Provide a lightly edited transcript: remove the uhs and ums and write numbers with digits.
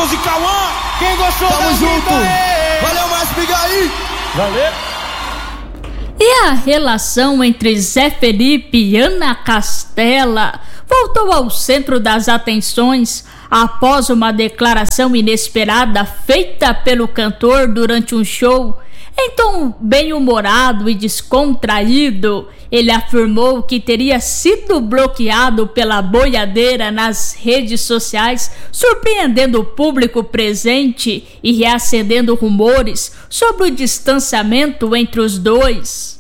House Cauã, quem gostou Tamo junto. Valeu, mais briga aí. Valeu. E a relação entre Zé Felipe e Ana Castela voltou ao centro das atenções após uma declaração inesperada feita pelo cantor durante um show. Em tom bem-humorado e descontraído, ele afirmou que teria sido bloqueado pela boiadeira nas redes sociais, surpreendendo o público presente e reacendendo rumores sobre o distanciamento entre os dois.